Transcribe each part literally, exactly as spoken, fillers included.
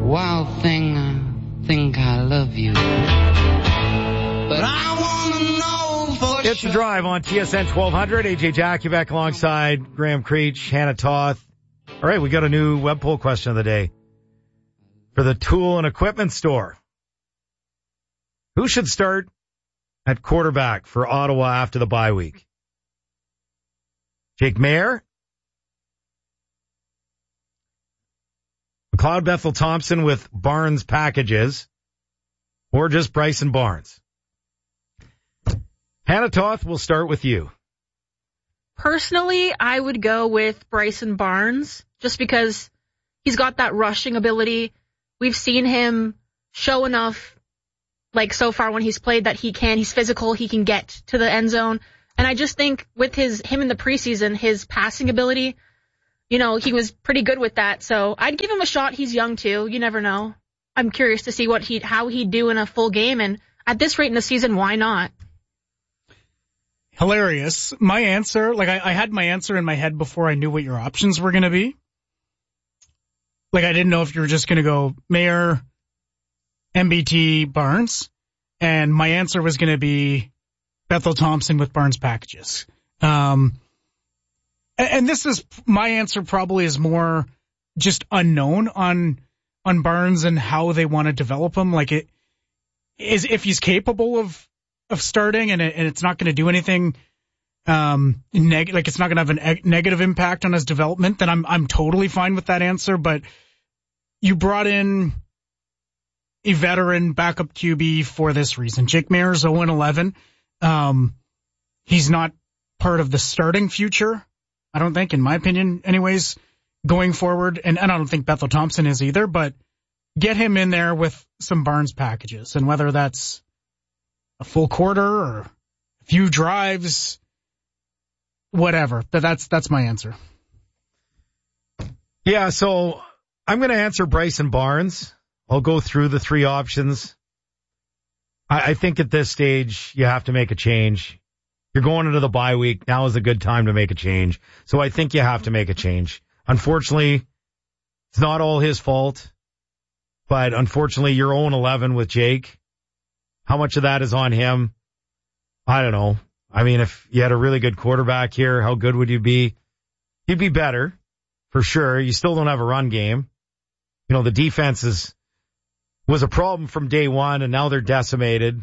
Wild thing, I think I love you. But I want to know for It's sure. The Drive on T S N twelve hundred. A J Jakubec alongside Graham Creech, Hannah Toth. All right, we got a new web poll question of the day for the tool and equipment store. Who should start at quarterback for Ottawa after the bye week? Jake Maier? McLeod Bethel Thompson with Barnes packages? Or just Bryson Barnes? Hannah Toth, we'll start with you. Personally, I would go with Bryson Barnes just because he's got that rushing ability. We've seen him show enough, like so far when he's played, that he can. He's physical. He can get to the end zone. And I just think with his him in the preseason, his passing ability, you know, he was pretty good with that. So I'd give him a shot. He's young too. You never know. I'm curious to see what he how he'd do in a full game. And at this rate in the season, why not? Hilarious. My answer, like I, I had my answer in my head before I knew what your options were going to be. Like I didn't know if you were just going to go Maier, M B T, Barnes. And my answer was going to be Bethel Thompson with Barnes packages. Um, and, and this is, my answer probably is more just unknown on, on Barnes and how they want to develop him. Like it is, if he's capable of, of starting and, it, and it's not going to do anything, um, neg- like it's not going to have a neg- negative impact on his development, then I'm, I'm totally fine with that answer. But you brought in a veteran backup Q B for this reason. Jake Maier's oh and eleven. Um, he's not part of the starting future, I don't think, in my opinion, anyways, going forward. And, and I don't think Bethel Thompson is either, but get him in there with some Barnes packages. And whether that's a full quarter or a few drives, whatever. But that's, that's my answer. Yeah, so I'm going to answer Bryson Barnes. I'll go through the three options. I, I think at this stage, you have to make a change. You're going into the bye week. Now is a good time to make a change. So I think you have to make a change. Unfortunately, it's not all his fault. But unfortunately, you're oh and eleven with Jake. How much of that is on him? I don't know. I mean, if you had a really good quarterback here, how good would you be? You'd be better, for sure. You still don't have a run game. You know, the defense is was a problem from day one, and now they're decimated.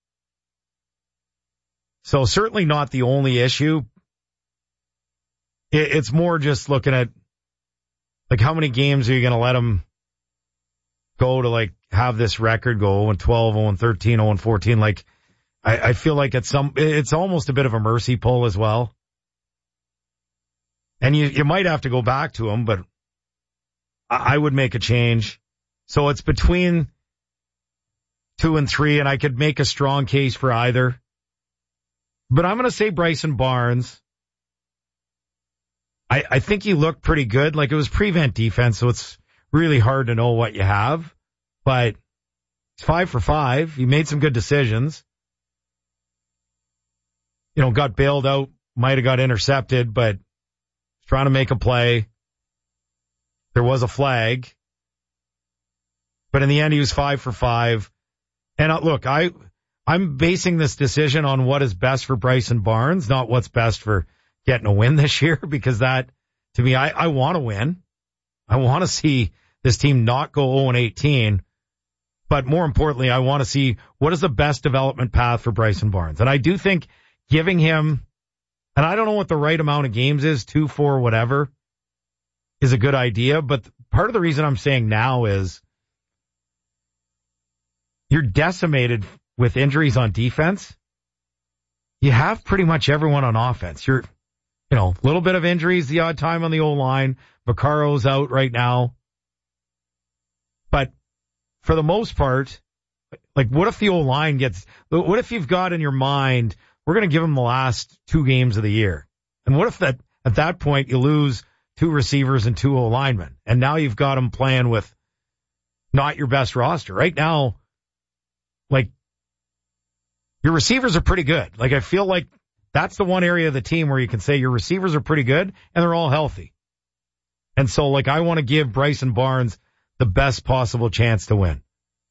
So certainly not the only issue. It, it's more just looking at, like, how many games are you going to let them go to, like, have this record go oh and twelve, oh and thirteen, oh and fourteen. Like, I, I feel like it's some, it's almost a bit of a mercy pull as well. And you, you might have to go back to him, but I, I would make a change. So it's between two and three, and I could make a strong case for either. But I'm going to say Bryson Barnes. I, I think he looked pretty good. Like, it was prevent defense, so it's really hard to know what you have. But it's five for five. He made some good decisions. You know, got bailed out, might have got intercepted, but trying to make a play. There was a flag. But in the end, he was five for five. And uh, look, I, I'm basing this decision on what is best for Bryson Barnes, not what's best for getting a win this year, because that, to me, I, I want to win. I want to see this team not go oh and eighteen. But more importantly, I want to see what is the best development path for Bryson Barnes. And I do think giving him, and I don't know what the right amount of games is, two, four, whatever, is a good idea. But part of the reason I'm saying now is you're decimated with injuries on defense. You have pretty much everyone on offense. You're, you know, a little bit of injuries the odd time on the O-line. Vaccaro's out right now. But for the most part, like, what if the O-line gets, what if you've got in your mind, we're going to give them the last two games of the year? And what if that, at that point, you lose two receivers and two O-linemen, and now you've got them playing with not your best roster? Right now, like, your receivers are pretty good. Like, I feel like that's the one area of the team where you can say your receivers are pretty good and they're all healthy. And so, like, I want to give Bryson Barnes the best possible chance to win.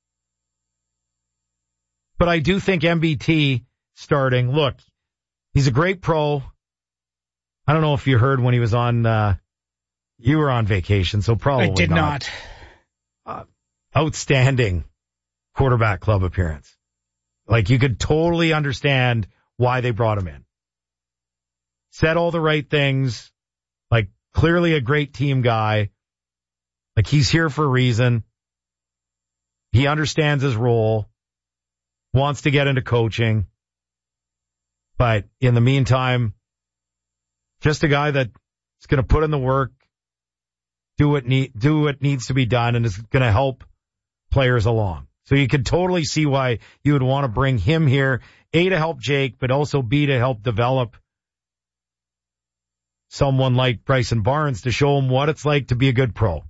But I do think M B T starting, look, he's a great pro. I don't know if you heard when he was on, uh, you were on vacation, so probably I did not. not. Uh, outstanding quarterback club appearance. Like, you could totally understand why they brought him in. Said all the right things. Like, clearly a great team guy. Like, he's here for a reason. He understands his role. Wants to get into coaching. But in the meantime, just a guy that's going to put in the work, do what need, do what needs to be done, and is going to help players along. So you could totally see why you would want to bring him here, A, to help Jake, but also B, to help develop someone like Bryson Barnes to show him what it's like to be a good pro.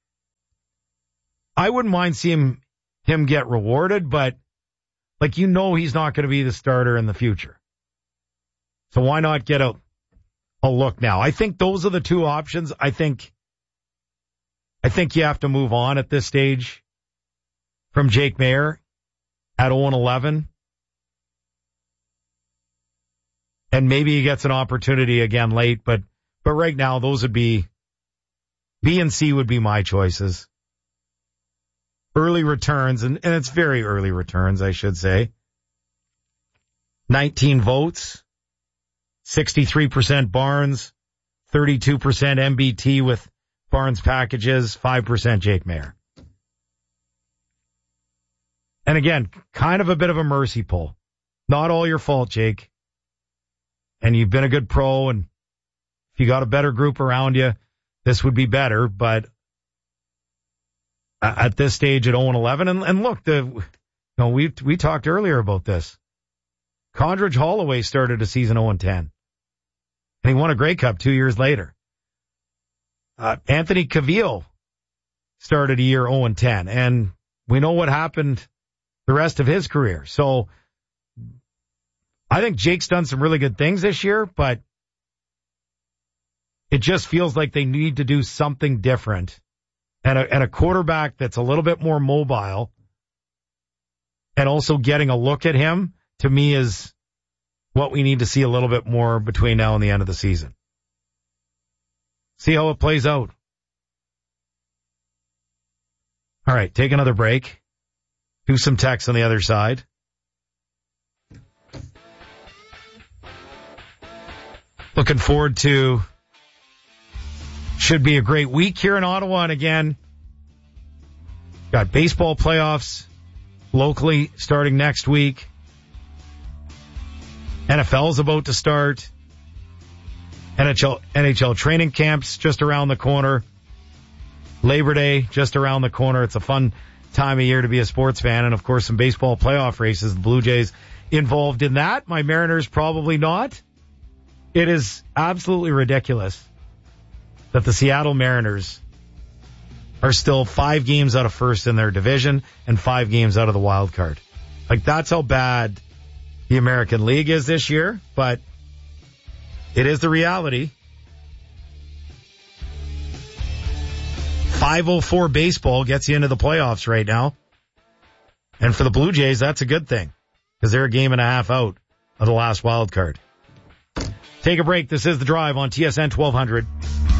I wouldn't mind seeing him get rewarded, but like, you know, he's not going to be the starter in the future. So why not get a, a look now? I think those are the two options. I think, I think you have to move on at this stage from Jake Maier at oh and eleven. And maybe he gets an opportunity again late, but, but right now those would be, B and C would be my choices. Early returns, and, and it's very early returns, I should say. nineteen votes, sixty-three percent Barnes, thirty-two percent M B T with Barnes packages, five percent Jake Maier. And again, kind of a bit of a mercy pull. Not all your fault, Jake. And you've been a good pro, and if you got a better group around you, this would be better, but at this stage at oh and eleven, and, and look, the, you know, we we talked earlier about this. Condredge Holloway started a season oh and ten, and he won a Grey Cup two years later. Uh, Anthony Cavill started a year oh and ten, and we know what happened the rest of his career. So I think Jake's done some really good things this year, but it just feels like they need to do something different. And a, and a quarterback that's a little bit more mobile, and also getting a look at him, to me, is what we need to see a little bit more between now and the end of the season. See how it plays out. All right, take another break. Do some text on the other side. Looking forward to, should be a great week here in Ottawa. And again, got baseball playoffs locally starting next week. N F L is about to start. N H L, N H L training camps just around the corner. Labor Day just around the corner. It's a fun time of year to be a sports fan. And of course, some baseball playoff races. The Blue Jays involved in that. My Mariners probably not. It is absolutely ridiculous that the Seattle Mariners are still five games out of first in their division and five games out of the wild card. Like, that's how bad the American League is this year, but it is the reality. five oh four baseball gets you into the playoffs right now. And for the Blue Jays, that's a good thing, because they're a game and a half out of the last wild card. Take a break. This is The Drive on T S N twelve hundred.